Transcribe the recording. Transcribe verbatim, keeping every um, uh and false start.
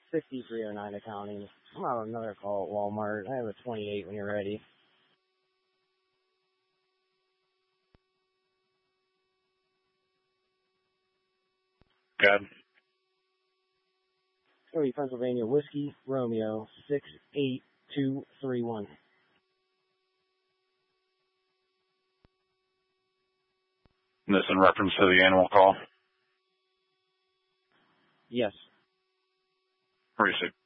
sixty-three oh nine accounting. I'm on another call at Walmart. I have a twenty-eight when you're ready. Good. Erie, Pennsylvania, Whiskey, Romeo, six eight two three one. This in reference to the animal call? Yes. Receipt.